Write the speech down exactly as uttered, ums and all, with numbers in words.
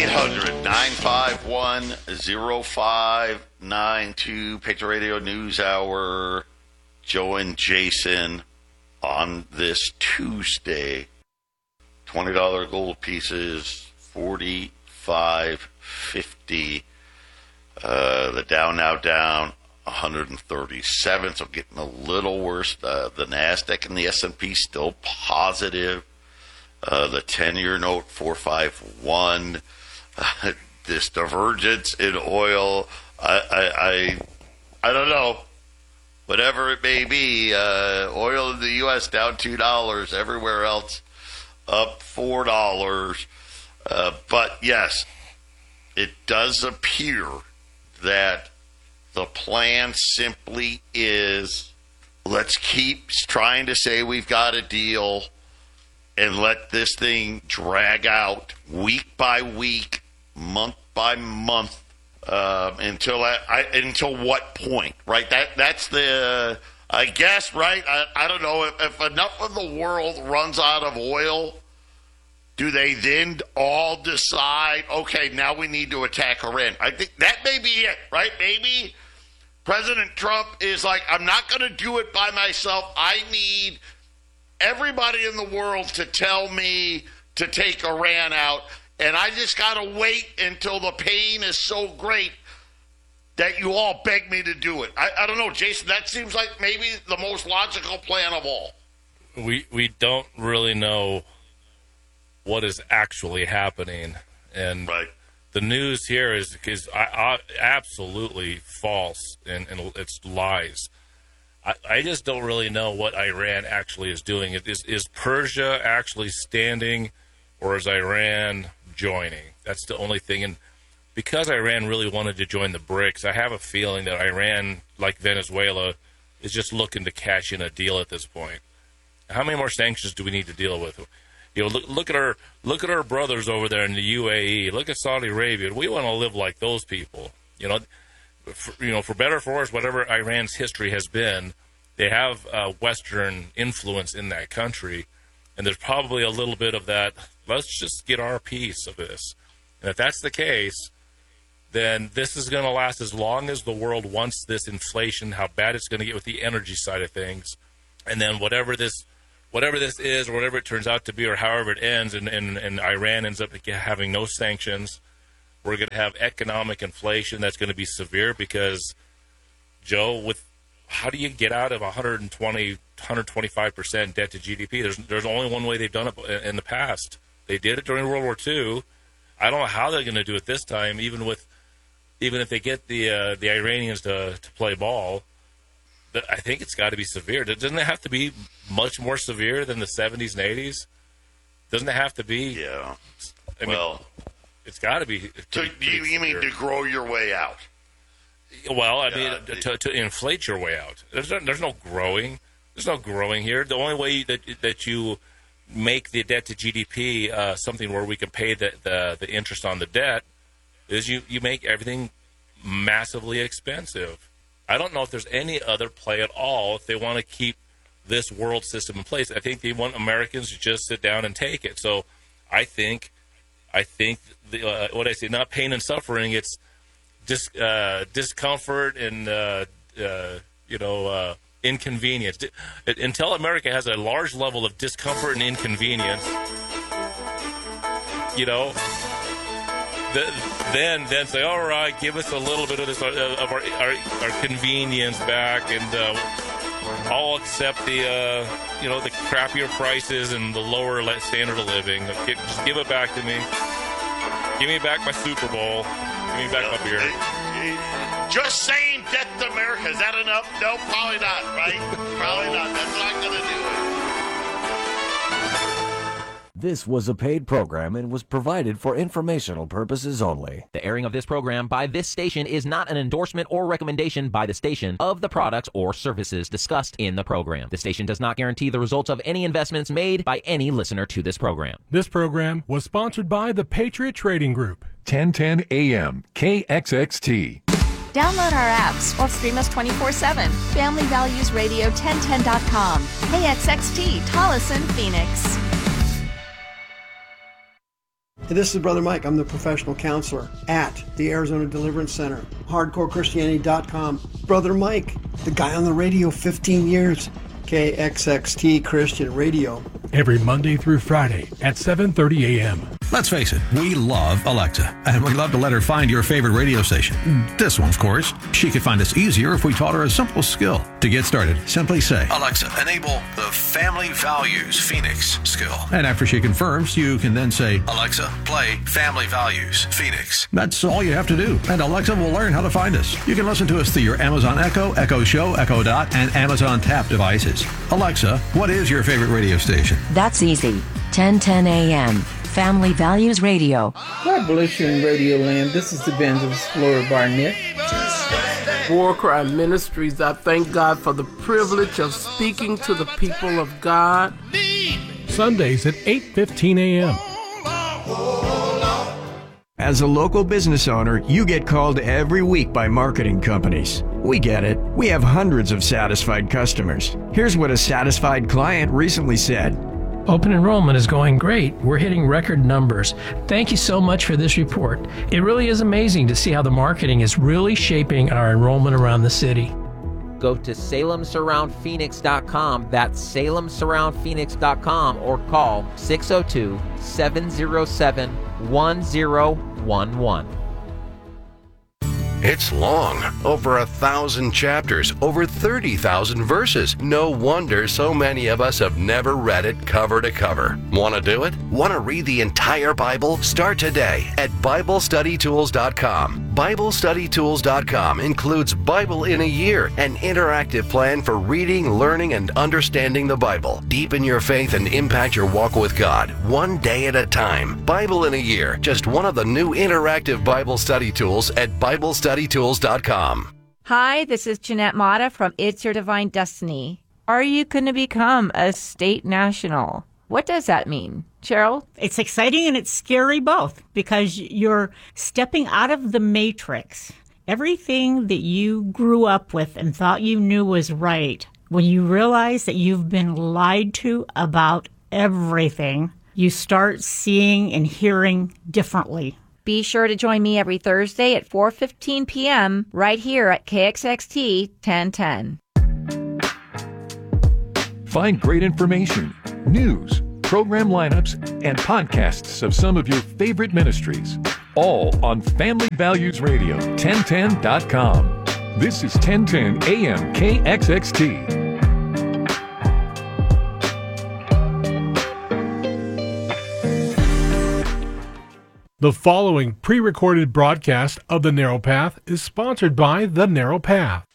eight hundred, nine five one, oh five nine two. Patriot Radio News Hour. Joe and Jason on this Tuesday. twenty dollars gold pieces, forty-five fifty. Uh, the Dow now down one hundred thirty-seven, so getting a little worse. Uh, the NASDAQ and the S and P still positive. Uh, the ten-year note, four fifty-one. Uh, this divergence in oil, I, I, I, I don't know. Whatever it may be, uh, oil in the U S down two dollars. Everywhere else up four dollars. Uh, but yes, it does appear that the plan simply is, let's keep trying to say we've got a deal and let this thing drag out week by week, month by month, uh, until I, I, until what point, right? That that's the, I guess, right? I, I don't know if, if enough of the world runs out of oil. Do they then all decide, okay, now we need to attack Iran? I think that may be it, right? Maybe President Trump is like, I'm not going to do it by myself. I need everybody in the world to tell me to take Iran out, and I just got to wait until the pain is so great that you all beg me to do it. I, I don't know, Jason, that seems like maybe the most logical plan of all. We we don't really know what is actually happening, and right. The news here is is I, I, absolutely false, and, and it's lies. I, I just don't really know what Iran actually is doing. Is is Persia actually standing, or is Iran joining? That's the only thing. And because Iran really wanted to join the BRICS, I have a feeling that Iran, like Venezuela, is just looking to cash in a deal at this point. How many more sanctions do we need to deal with? You know, look, look at our look at our brothers over there in the U A E. Look at Saudi Arabia. We want to live like those people. You know, for, you know, for better or for worse, whatever Iran's history has been, they have uh, Western influence in that country, and there's probably a little bit of that. Let's just get our piece of this. And if that's the case, then this is going to last as long as the world wants this inflation. How bad it's going to get with the energy side of things, and then whatever this. Whatever this is, or whatever it turns out to be, or however it ends, and, and, and Iran ends up having no sanctions, we're going to have economic inflation that's going to be severe because, Joe, with how do you get out of one hundred twenty, one hundred twenty-five percent debt to G D P? There's there's only one way they've done it in the past. They did it during World War Two. I don't know how they're going to do it this time, even with even if they get the uh, the Iranians to, to play ball. I think it's got to be severe. Doesn't it have to be much more severe than the seventies and eighties? Doesn't it have to be? Yeah. I well, mean, it's got to be. To, you, you mean to grow your way out? Well, I yeah, mean, to, to inflate your way out. There's no, there's no growing. There's no growing here. The only way that that you make the debt to G D P uh, something where we can pay the, the, the interest on the debt is you, you make everything massively expensive. I don't know if there's any other play at all if they want to keep this world system in place. I think they want Americans to just sit down and take it. So I think, I think the, uh, what I say, not pain and suffering, it's dis, uh, discomfort and, uh, uh, you know, uh, inconvenience. Until America has a large level of discomfort and inconvenience, you know, The, then, then say, all right, give us a little bit of this uh, of our, our our convenience back, and uh, I'll accept the uh, you know the crappier prices and the lower standard of living. Get, just give it back to me. Give me back my Super Bowl. Give me back my beer. Just saying death to America, is that enough? No, probably not. Right? Probably not. That's not going to do it. This was a paid program and was provided for informational purposes only. The airing of this program by this station is not an endorsement or recommendation by the station of the products or services discussed in the program. The station does not guarantee the results of any investments made by any listener to this program. This program was sponsored by the Patriot Trading Group. ten ten A M K X X T. Download our apps or stream us twenty-four seven. Family Values Radio ten ten dot com. K X X T, Tolleson, Phoenix. Hey, this is Brother Mike. I'm the professional counselor at the Arizona Deliverance Center, hardcore christianity dot com. Brother Mike, the guy on the radio fifteen years, K X X T Christian Radio. Every Monday through Friday at seven thirty a.m. Let's face it, we love Alexa, and we love to let her find your favorite radio station. This one, of course. She could find us easier if we taught her a simple skill. To get started, simply say, Alexa, enable the Family Values Phoenix skill. And after she confirms, you can then say, Alexa, play Family Values Phoenix. That's all you have to do, and Alexa will learn how to find us. You can listen to us through your Amazon Echo, Echo Show, Echo Dot, and Amazon Tap devices. Alexa, what is your favorite radio station? That's easy. ten ten a.m. Family Values Radio. God bless you in Radio Land. This is Evangelist Laura Barnett. War Cry Ministries, I thank God for the privilege of speaking to the people of God. Sundays at eight fifteen a.m. As a local business owner, you get called every week by marketing companies. We get it. We have hundreds of satisfied customers. Here's what a satisfied client recently said. Open enrollment is going great. We're hitting record numbers. Thank you so much for this report. It really is amazing to see how the marketing is really shaping our enrollment around the city. Go to Salem Surround Phoenix dot com. That's Salem Surround Phoenix dot com or call six oh two, seven oh seven, one oh one one. It's long, over a thousand chapters, over thirty thousand verses. No wonder so many of us have never read it cover to cover. Want to do it? Want to read the entire Bible? Start today at Bible Study Tools dot com. Bible Study Tools dot com includes Bible in a Year, an interactive plan for reading, learning, and understanding the Bible. Deepen your faith and impact your walk with God, one day at a time. Bible in a Year, just one of the new interactive Bible study tools at Bible Study Tools dot com. Hi, this is Jeanette Mata from It's Your Divine Destiny. Are you going to become a state national? What does that mean? Cheryl? It's exciting and it's scary both, because you're stepping out of the matrix. Everything that you grew up with and thought you knew was right, when you realize that you've been lied to about everything, you start seeing and hearing differently. Be sure to join me every Thursday at four fifteen p.m. right here at K X X T ten ten. Find great information, news, program lineups, and podcasts of some of your favorite ministries, all on Family Values Radio, ten ten dot com. This is ten ten A M K X X T. The following pre-recorded broadcast of The Narrow Path is sponsored by The Narrow Path.